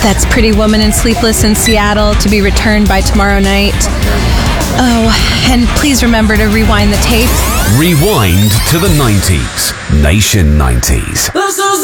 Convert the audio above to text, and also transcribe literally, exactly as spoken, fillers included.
That's Pretty Woman and Sleepless in Seattle, to be returned by tomorrow night. Oh, and please remember to rewind the tape. Rewind to the nineties. Nation nineties. This is